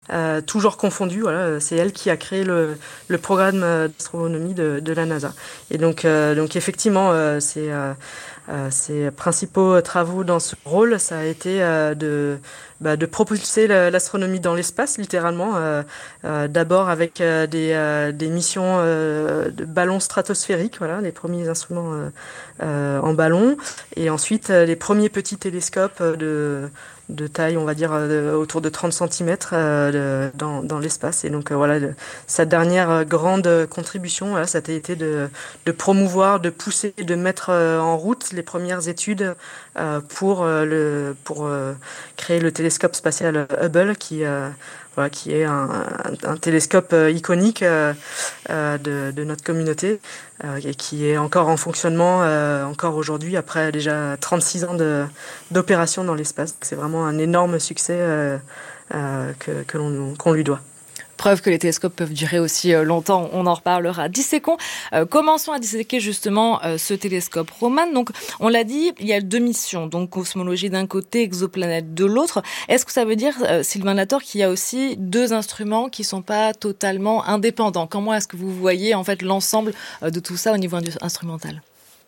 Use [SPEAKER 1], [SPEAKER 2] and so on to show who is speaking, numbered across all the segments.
[SPEAKER 1] toujours confondu. Voilà, c'est elle qui a créé le programme d'astronomie de la NASA. Et donc effectivement, ses principaux travaux dans ce rôle, ça a été de propulser l'astronomie dans l'espace, littéralement. D'abord avec des missions de ballons stratosphériques, voilà, les premiers instruments en ballon, et ensuite les premiers petits télescopes de taille, on va dire, autour de 30 cm dans l'espace. Et donc voilà, sa dernière grande contribution, voilà, ça a été de promouvoir, de pousser, de mettre en route les premières études pour créer le télescope spatial Hubble, voilà, qui est un télescope iconique de notre communauté et qui est encore en fonctionnement encore aujourd'hui après déjà 36 ans d'opération dans l'espace. C'est vraiment un énorme succès qu'on lui doit.
[SPEAKER 2] Preuve que les télescopes peuvent durer aussi longtemps, on en reparlera. Disséquons, commençons à disséquer justement ce télescope Roman. Donc, on l'a dit, il y a 2 missions, donc cosmologie d'un côté, exoplanète de l'autre. Est-ce que ça veut dire, Sylvain Latorre, qu'il y a aussi 2 instruments qui sont pas totalement indépendants? Comment est-ce que vous voyez en fait l'ensemble de tout ça au niveau instrumental?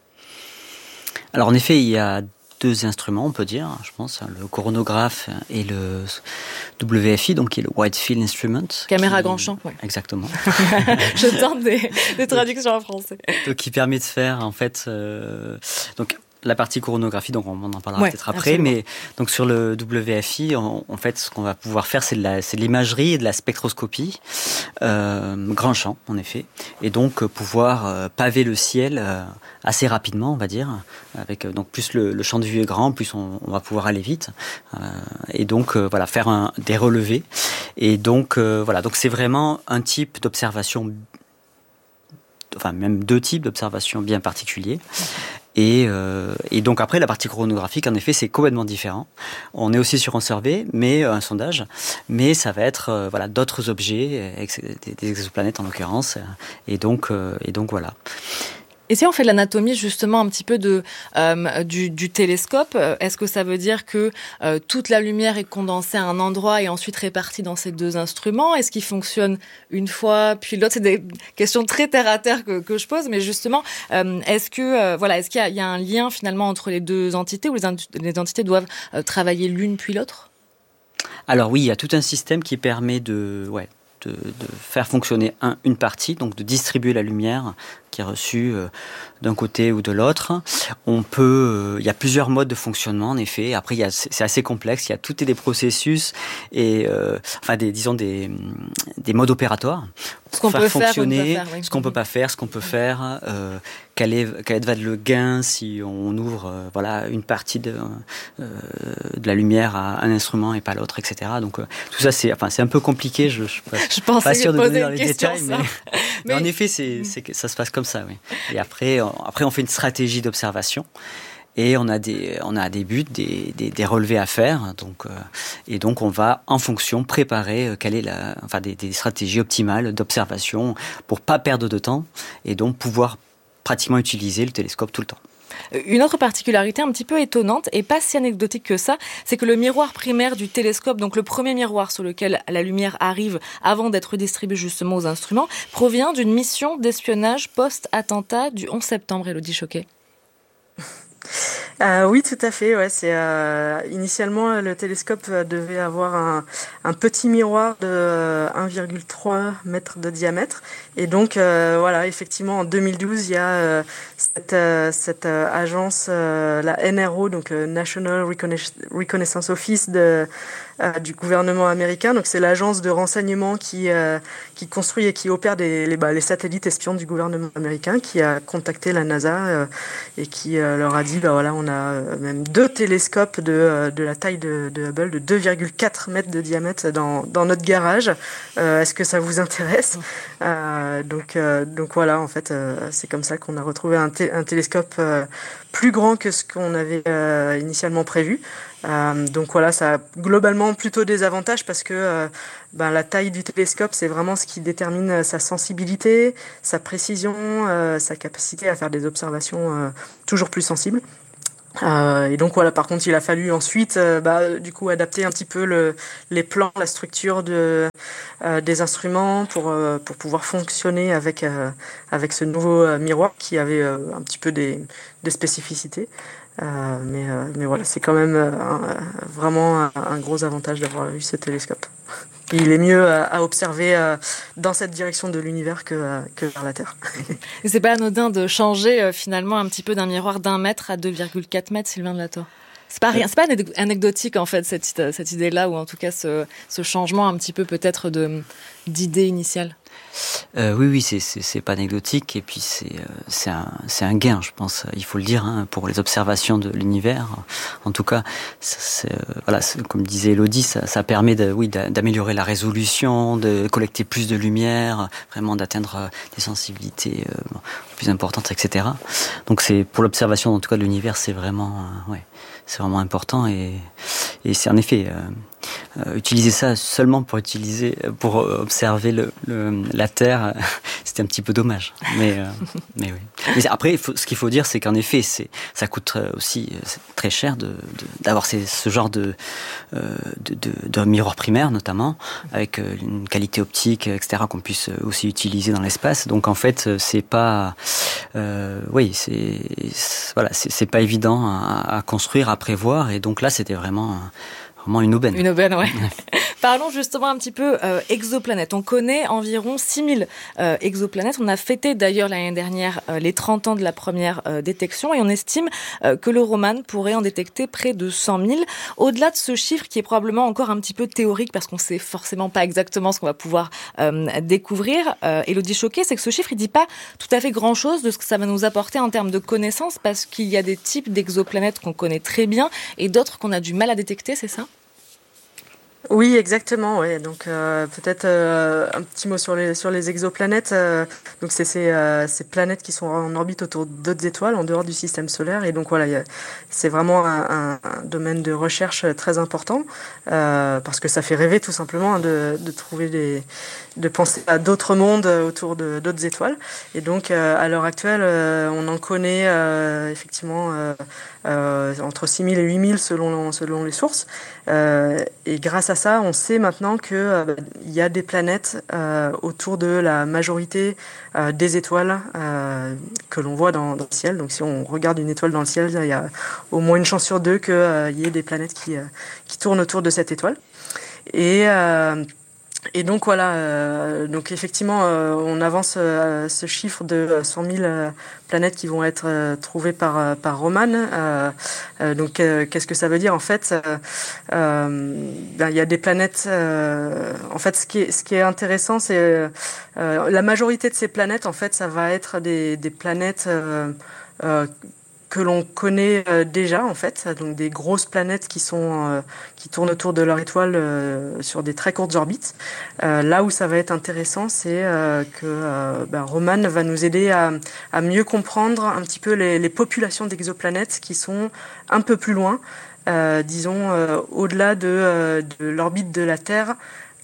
[SPEAKER 3] Alors en effet, il y a 2 instruments, on peut dire, je pense, le coronagraphe et le WFI, donc qui est le Wide Field Instrument.
[SPEAKER 2] Caméra grand champ, oui.
[SPEAKER 3] Exactement.
[SPEAKER 2] Je tente des traductions en français.
[SPEAKER 3] Donc, qui permet de faire, en fait, donc, la partie coronographie, donc on en parlera peut-être après, absolument. Mais donc sur le WFI, en fait, ce qu'on va pouvoir faire, c'est de l'imagerie et de la spectroscopie, grand champ, en effet, et donc pouvoir paver le ciel assez rapidement, on va dire, avec donc plus le champ de vue est grand, plus on va pouvoir aller vite, et donc voilà, faire des relevés, et donc voilà, donc c'est vraiment un type d'observation, enfin même 2 types d'observations bien particuliers. Et donc après, la partie chronographique, en effet, c'est complètement différent. On est aussi sur un survey, mais un sondage, mais ça va être voilà, d'autres objets, des exoplanètes en l'occurrence, et donc voilà.
[SPEAKER 2] Et si on fait l'anatomie justement un petit peu du télescope, est-ce que ça veut dire que toute la lumière est condensée à un endroit et ensuite répartie dans ces 2 instruments? Est-ce qu'ils fonctionnent une fois puis l'autre? C'est des questions très terre à terre que je pose, mais justement, est-ce qu'il y a un lien finalement entre les 2 entités, ou les entités doivent travailler l'une puis l'autre?
[SPEAKER 3] Alors oui, il y a tout un système qui permet de faire fonctionner une partie, donc de distribuer la lumière qui est reçue d'un côté ou de l'autre. Il y a plusieurs modes de fonctionnement, en effet. Après, c'est assez complexe. Il y a tout des processus et des modes opératoires.
[SPEAKER 2] Ce qu'on peut
[SPEAKER 3] fonctionner,
[SPEAKER 2] faire, oui.
[SPEAKER 3] Ce qu'on peut pas faire, ce qu'on peut faire, quel va être le gain si on ouvre voilà, une partie de la lumière à un instrument et pas l'autre, etc. Donc tout ça, c'est un peu compliqué. Je
[SPEAKER 2] pensais
[SPEAKER 3] pas sûr de donner dans les
[SPEAKER 2] question,
[SPEAKER 3] détails, mais en effet, ça se passe comme ça, oui. Et après, on fait une stratégie d'observation. Et on a des buts, des relevés à faire, et donc on va en fonction préparer quelle est des stratégies optimales d'observation pour pas perdre de temps et donc pouvoir pratiquement utiliser le télescope tout le temps.
[SPEAKER 2] Une autre particularité un petit peu étonnante et pas si anecdotique que ça, c'est que le miroir primaire du télescope, donc le premier miroir sur lequel la lumière arrive avant d'être distribuée justement aux instruments, provient d'une mission d'espionnage post-attentat du 11 septembre, Élodie Choquet.
[SPEAKER 1] Oui, tout à fait. Ouais, initialement le télescope devait avoir un petit miroir de 1,3 mètre de diamètre, et donc voilà, effectivement en 2012 il y a cette agence, la NRO, donc National Reconnaissance Office du gouvernement américain. Donc c'est l'agence de renseignement qui construit et qui opère les satellites espions du gouvernement américain, qui a contacté la NASA et qui leur a dit voilà, on a même 2 télescopes de la taille de Hubble, de 2,4 mètres de diamètre dans notre garage. Est-ce que ça vous intéresse? Donc voilà, en fait, c'est comme ça qu'on a retrouvé un télescope plus grand que ce qu'on avait initialement prévu. Donc voilà, ça a globalement plutôt des avantages parce que la taille du télescope, c'est vraiment ce qui détermine sa sensibilité, sa précision, sa capacité à faire des observations toujours plus sensibles. Et donc voilà, par contre, il a fallu ensuite, du coup, adapter un petit peu les plans, la structure des instruments pour pouvoir fonctionner avec ce nouveau miroir qui avait un petit peu des spécificités. Mais voilà, c'est quand même vraiment un gros avantage d'avoir eu ce télescope. Il est mieux à observer dans cette direction de l'univers que vers la Terre.
[SPEAKER 2] Et c'est pas anodin de changer finalement un petit peu d'un miroir d'1 mètre à 2,4 mètres, Sylvain Delator. C'est pas rien, c'est pas anecdotique en fait cette idée-là, ou en tout cas ce changement un petit peu peut-être d'idée initiale.
[SPEAKER 3] Oui, c'est pas anecdotique, et puis c'est un gain, je pense. Il faut le dire, hein, pour les observations de l'univers. En tout cas, comme disait Elodie, ça permet d'améliorer la résolution, de collecter plus de lumière, vraiment d'atteindre des sensibilités plus importantes, etc. Donc pour l'observation, en tout cas, de l'univers, c'est vraiment important, et c'est en effet utiliser ça seulement pour observer la Terre, c'était un petit peu dommage. Mais oui. Mais après, ce qu'il faut dire, c'est qu'en effet, ça coûte aussi très cher d'avoir ce genre de miroir primaire, notamment, avec une qualité optique, etc., qu'on puisse aussi utiliser dans l'espace. Donc en fait, c'est pas pas évident à construire, à prévoir, et donc là, c'était vraiment une aubaine.
[SPEAKER 2] Une aubaine, ouais. Parlons justement un petit peu exoplanètes. On connaît environ 6000 exoplanètes. On a fêté d'ailleurs l'année dernière les 30 ans de la première détection, et on estime que le Roman pourrait en détecter près de 100 000. Au-delà de ce chiffre qui est probablement encore un petit peu théorique, parce qu'on sait forcément pas exactement ce qu'on va pouvoir découvrir, Élodie Choquet, c'est que ce chiffre il dit pas tout à fait grand-chose de ce que ça va nous apporter en termes de connaissances, parce qu'il y a des types d'exoplanètes qu'on connaît très bien et d'autres qu'on a du mal à détecter, c'est ça ?
[SPEAKER 1] Oui, exactement. Ouais. Donc peut-être un petit mot sur les exoplanètes. Donc c'est ces planètes qui sont en orbite autour d'autres étoiles en dehors du système solaire. Et donc voilà, c'est vraiment un domaine de recherche très important parce que ça fait rêver tout simplement de trouver de penser à d'autres mondes autour d'autres étoiles. Et donc à l'heure actuelle, on en connaît effectivement entre 6000 et 8000 selon les sources. Et grâce à ça, on sait maintenant que il y a des planètes autour de la majorité des étoiles que l'on voit dans le ciel. Donc si on regarde une étoile dans le ciel, il y a au moins une chance sur deux qu'il y ait des planètes qui tournent autour de cette étoile. Et donc voilà, donc effectivement, on avance ce chiffre de 100 000 planètes qui vont être trouvées par Roman. Donc qu'est-ce que ça veut dire en fait? Il y a des planètes. En fait, ce qui est intéressant, c'est la majorité de ces planètes. En fait, ça va être des planètes que l'on connaît déjà en fait, donc des grosses planètes qui tournent autour de leur étoile sur des très courtes orbites. Là où ça va être intéressant, c'est que Roman va nous aider à mieux comprendre un petit peu les populations d'exoplanètes qui sont un peu plus loin, disons au-delà de l'orbite de la Terre.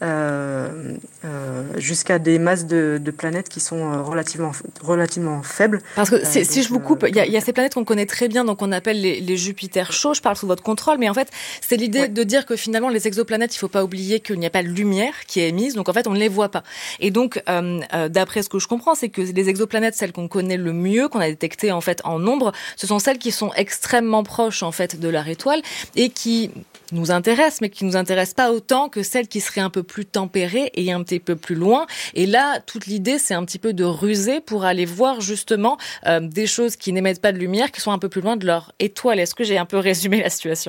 [SPEAKER 1] Jusqu'à des masses de planètes qui sont relativement faibles.
[SPEAKER 2] Parce que si je vous coupe, il y a ces planètes qu'on connaît très bien, donc on appelle les Jupiters chauds. Je parle sous votre contrôle, mais en fait, c'est l'idée de dire que finalement, les exoplanètes, il faut pas oublier qu'il n'y a pas de lumière qui est émise, donc en fait, on ne les voit pas. Et donc, d'après ce que je comprends, c'est que les exoplanètes, celles qu'on connaît le mieux, qu'on a détectées en fait en nombre, ce sont celles qui sont extrêmement proches en fait de leur étoile et qui nous intéressent, mais qui nous intéressent pas autant que celles qui seraient un peu plus tempérées et un petit peu plus loin. Et là, toute l'idée, c'est un petit peu de ruser pour aller voir justement des choses qui n'émettent pas de lumière, qui sont un peu plus loin de leur étoile. Est-ce que j'ai un peu résumé la situation ?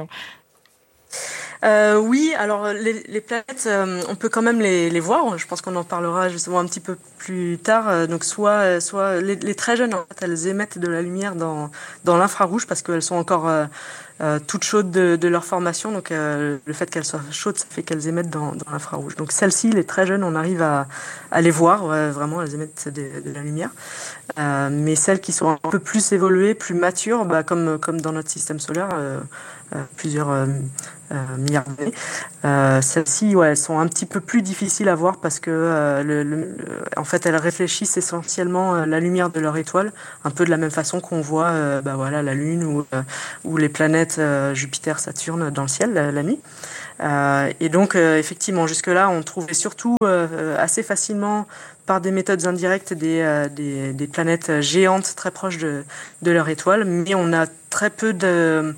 [SPEAKER 1] Oui, alors les planètes, on peut quand même les voir. Je pense qu'on en parlera justement un petit peu plus tard. Donc soit les très jeunes, en fait, elles émettent de la lumière dans l'infrarouge parce qu'elles sont encore toutes chaudes de leur formation. Donc le fait qu'elles soient chaudes, ça fait qu'elles émettent dans l'infrarouge. Donc celles-ci, les très jeunes, on arrive à les voir. Vraiment, elles émettent de la lumière. Mais celles qui sont un peu plus évoluées, plus matures, comme dans notre système solaire, plusieurs milliards d'années. Celles-ci, elles sont un petit peu plus difficiles à voir parce que en fait, elles réfléchissent essentiellement la lumière de leur étoile, un peu de la même façon qu'on voit la Lune ou les planètes Jupiter, Saturne dans le ciel la nuit. Et donc, effectivement, jusque-là, on trouvait surtout assez facilement par des méthodes indirectes des planètes géantes très proches de leur étoile, mais on a très peu de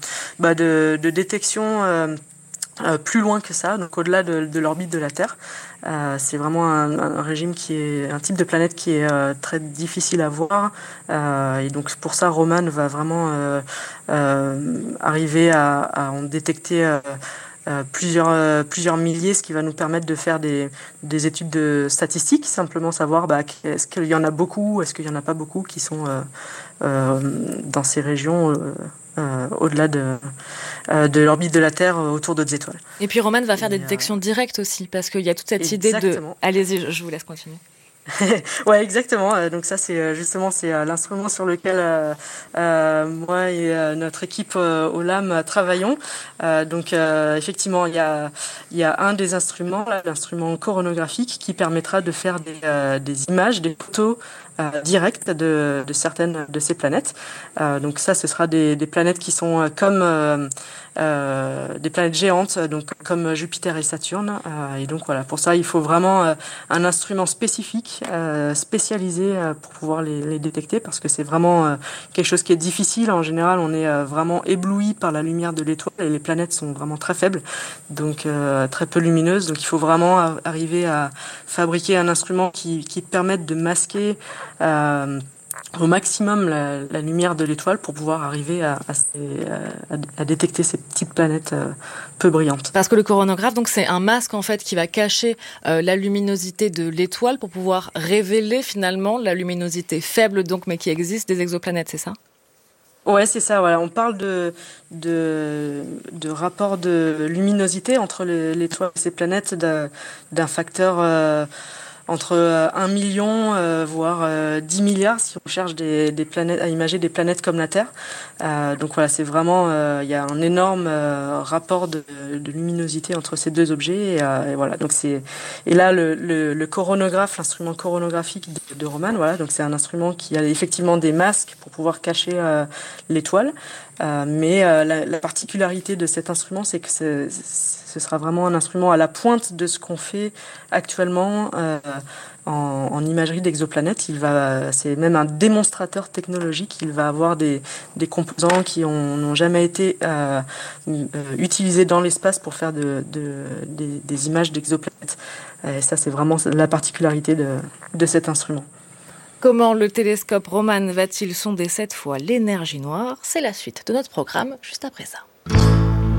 [SPEAKER 1] détection plus loin que ça, donc au-delà de l'orbite de la Terre. C'est vraiment un régime un type de planète qui est très difficile à voir. Et donc pour ça, Roman va vraiment arriver à en détecter plusieurs milliers, ce qui va nous permettre de faire des études de statistiques, simplement savoir est-ce qu'il y en a beaucoup, est-ce qu'il n'y en a pas beaucoup qui sont dans ces régions au-delà de l'orbite de la Terre autour d'autres étoiles.
[SPEAKER 2] Et puis Roman va faire des détections directes aussi, parce qu'il y a toute cette idée de... Allez-y, je vous laisse continuer.
[SPEAKER 1] Ouais, exactement. Donc ça, c'est l'instrument sur lequel moi et notre équipe au LAM travaillons. Donc effectivement, il y a un des instruments, l'instrument coronographique, qui permettra de faire des images, des photos directes de certaines de ces planètes. Donc ça, ce sera des planètes qui sont comme des planètes géantes, donc comme Jupiter et Saturne. Et donc voilà, pour ça, il faut vraiment un instrument spécifique, spécialisé pour pouvoir les détecter, parce que c'est vraiment quelque chose qui est difficile. En général, on est vraiment ébloui par la lumière de l'étoile et les planètes sont vraiment très faibles, donc très peu lumineuses. Donc il faut vraiment arriver à fabriquer un instrument qui permette de masquer au maximum la lumière de l'étoile pour pouvoir arriver à détecter ces petites planètes peu brillantes.
[SPEAKER 2] Parce que le coronographe, donc, c'est un masque en fait qui va cacher la luminosité de l'étoile pour pouvoir révéler finalement la luminosité faible, donc, mais qui existe des exoplanètes, c'est ça ?
[SPEAKER 1] Ouais, c'est ça. Voilà, on parle de rapport de luminosité entre l'étoile et ces planètes d'un facteur entre 1 million, voire 10 milliards, si on cherche des planètes, à imager des planètes comme la Terre. Donc voilà, c'est vraiment, il y a un énorme rapport de luminosité entre ces deux objets. Et voilà, donc et là, le coronographe, l'instrument coronographique de Roman, voilà, donc c'est un instrument qui a effectivement des masques pour pouvoir cacher l'étoile. Mais la particularité de cet instrument, c'est que ce sera vraiment un instrument à la pointe de ce qu'on fait actuellement en imagerie d'exoplanètes. C'est même un démonstrateur technologique. Il va avoir des composants qui n'ont jamais été utilisés dans l'espace pour faire des images d'exoplanètes. Et ça, c'est vraiment la particularité de cet instrument.
[SPEAKER 2] Comment le télescope Roman va-t-il sonder cette fois l'énergie noire ? C'est la suite de notre programme, juste après ça.